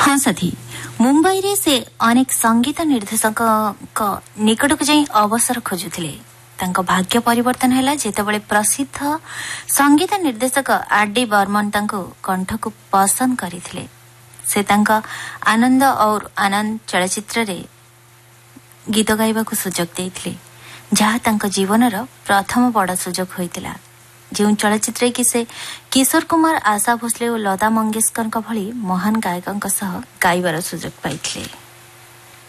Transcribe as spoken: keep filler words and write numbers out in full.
हाँ साथी, मुंबई रे से अनेक संगीत निर्देशक निकट को जाई अवसर खोजुथिले। तांको भाग्य परिवर्तन हैला जेतेबेले प्रसिद्ध संगीत निर्देशक आर डी बर्मन तांको कंठ को पसंद करिथिले। से तांका आनंद और आनंद चलचित्र रे गीत गाइबा को सुजोग देथिले, जहा तांको जीवनर प्रथम बड़ सुजोग होइतिला। जो चलचित्र कि से किशोर कुमार, आशा भोसले और लता मंगेशकर भली महान गायकों सह गाइबार सुजोग पाइथिले।